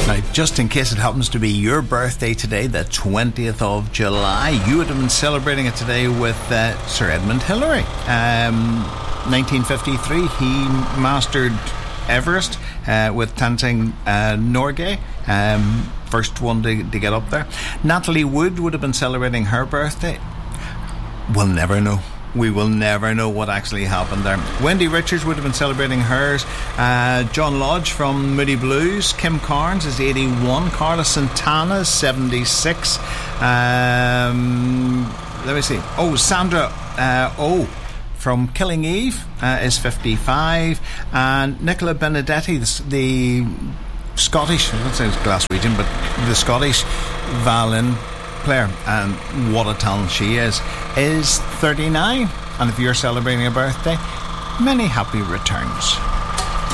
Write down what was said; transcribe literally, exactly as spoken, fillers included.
Now, just in case it happens to be your birthday today, the twentieth of July, you would have been celebrating it today with uh, Sir Edmund Hillary. Um, nineteen fifty-three, he mastered Everest uh, with Tenzing uh, Norgay, um, first one to, to get up there. Natalie Wood would have been celebrating her birthday. We'll never know. We will never know what actually happened there. Wendy Richards would have been celebrating hers. Uh, John Lodge from Moody Blues. Kim Carnes is eighty-one. Carlos Santana is seventy-six. Um, let me see. Oh, Sandra uh, Oh from Killing Eve uh, is fifty-five. And Nicola Benedetti, the, the Scottish, I would say it's Glaswegian, but the Scottish violin player, and what a talent she is, is thirty-nine. And if you're celebrating a birthday, many happy returns.